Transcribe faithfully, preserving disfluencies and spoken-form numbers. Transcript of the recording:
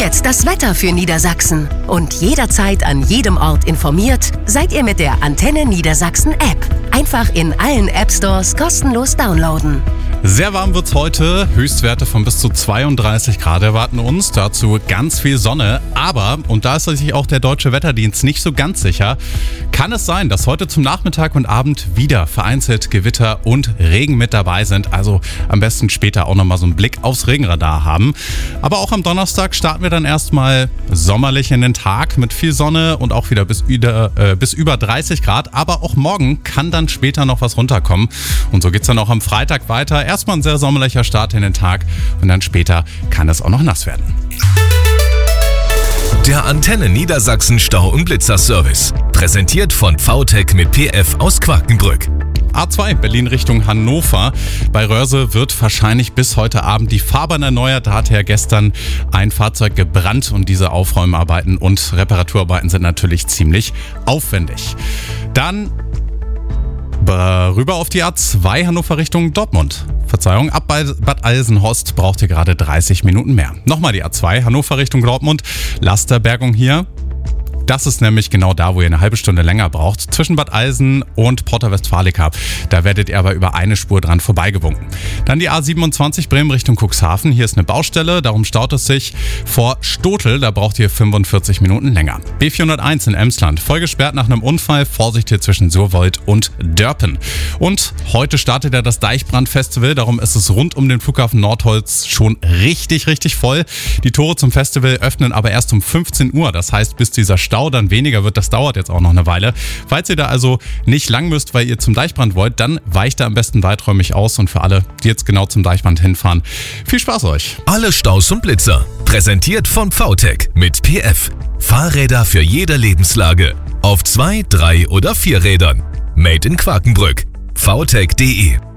jetzt das Wetter für Niedersachsen. Und jederzeit an jedem Ort informiert seid ihr mit der Antenne Niedersachsen App. Einfach in allen App Stores kostenlos downloaden. Sehr warm wird's heute. Höchstwerte von bis zu zweiunddreißig Grad erwarten uns. Dazu ganz viel Sonne. Aber, und da ist sich auch der Deutsche Wetterdienst nicht so ganz sicher, kann es sein, dass heute zum Nachmittag und Abend wieder vereinzelt Gewitter und Regen mit dabei sind. Also am besten später auch nochmal so einen Blick aufs Regenradar haben. Aber auch am Donnerstag starten wir dann erstmal sommerlich in den Tag mit viel Sonne und auch wieder bis über, äh, bis über dreißig Grad. Aber auch morgen kann dann später noch was runterkommen. Und so geht's dann auch am Freitag weiter. Erstmal ein sehr sommerlicher Start in den Tag und dann später kann es auch noch nass werden. Der Antenne Niedersachsen Stau- und Blitzer-Service. Präsentiert von V T E C mit P F aus Quakenbrück. A zwei Berlin Richtung Hannover. Bei Röhrse wird wahrscheinlich bis heute Abend die Fahrbahn erneuert. Da hat ja gestern ein Fahrzeug gebrannt und diese Aufräumarbeiten und Reparaturarbeiten sind natürlich ziemlich aufwendig. Dann rüber auf die A zwei Hannover Richtung Dortmund. Verzeihung, ab bei Bad Eisenhorst braucht ihr gerade dreißig Minuten mehr. Nochmal die A zwei Hannover Richtung Dortmund. Lasterbergung hier. Das ist nämlich genau da, wo ihr eine halbe Stunde länger braucht. Zwischen Bad Eisen und Porta Westfalica. Da werdet ihr aber über eine Spur dran vorbeigewunken. Dann die A siebenundzwanzig Bremen Richtung Cuxhaven. Hier ist eine Baustelle, darum staut es sich vor Stotel. Da braucht ihr fünfundvierzig Minuten länger. B vierhunderteins in Emsland. Voll gesperrt nach einem Unfall. Vorsicht hier zwischen Surwold und Dörpen. Und heute startet ja das Deichbrand-Festival. Darum ist es rund um den Flughafen Nordholz schon richtig, richtig voll. Die Tore zum Festival öffnen aber erst um fünfzehn Uhr. Das heißt, bis dieser Stau dann weniger wird, das dauert jetzt auch noch eine Weile. Falls ihr da also nicht lang müsst, weil ihr zum Deichbrand wollt, dann weicht da am besten weiträumig aus und für alle, die jetzt genau zum Deichbrand hinfahren, viel Spaß euch. Alle Staus und Blitzer. Präsentiert von V T E C mit P F. Fahrräder für jede Lebenslage. Auf zwei, drei oder vier Rädern. Made in Quakenbrück. V T E C punkt de